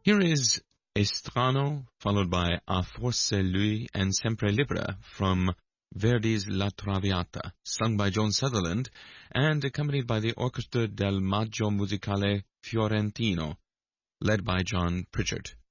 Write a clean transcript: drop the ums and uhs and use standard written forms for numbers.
Here is Estrano, followed by A Forse Lui and Sempre Libera from Verdi's La Traviata, sung by Joan Sutherland and accompanied by the Orchestra del Maggio Musicale Fiorentino, led by John Pritchard.